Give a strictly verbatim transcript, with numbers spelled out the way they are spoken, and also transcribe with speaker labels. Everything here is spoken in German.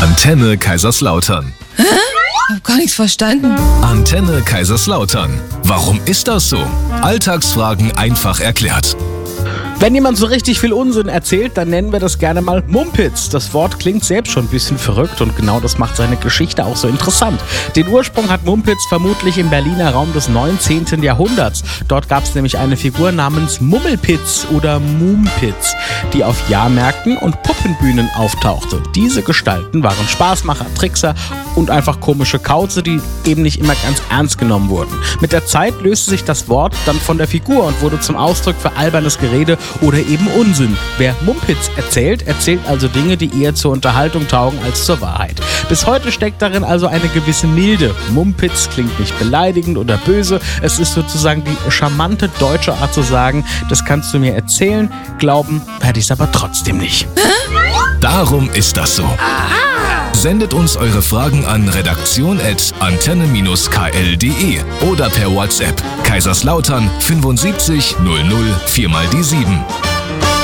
Speaker 1: Antenne Kaiserslautern.
Speaker 2: Hä? Ich hab gar nichts verstanden.
Speaker 1: Antenne Kaiserslautern. Warum ist das so? Alltagsfragen einfach erklärt.
Speaker 3: Wenn jemand so richtig viel Unsinn erzählt, dann nennen wir das gerne mal Mumpitz. Das Wort klingt selbst schon ein bisschen verrückt und genau das macht seine Geschichte auch so interessant. Den Ursprung hat Mumpitz vermutlich im Berliner Raum des neunzehnten Jahrhunderts. Dort gab es nämlich eine Figur namens Mummelpitz oder Mumpitz, die auf Jahrmärkten und Puppenbühnen auftauchte. Diese Gestalten waren Spaßmacher, Trickser und einfach komische Kauze, die eben nicht immer ganz ernst genommen wurden. Mit der Zeit löste sich das Wort dann von der Figur und wurde zum Ausdruck für albernes Gerede oder eben Unsinn. Wer Mumpitz erzählt, erzählt also Dinge, die eher zur Unterhaltung taugen als zur Wahrheit. Bis heute steckt darin also eine gewisse Milde. Mumpitz klingt nicht beleidigend oder böse. Es ist sozusagen die charmante deutsche Art zu sagen, das kannst du mir erzählen, glauben werde ich es aber trotzdem nicht.
Speaker 1: Darum ist das so. Sendet uns eure Fragen an redaktion at antenne k l punkt d e oder per WhatsApp Kaiserslautern fünfundsiebzig null null vier mal die sieben.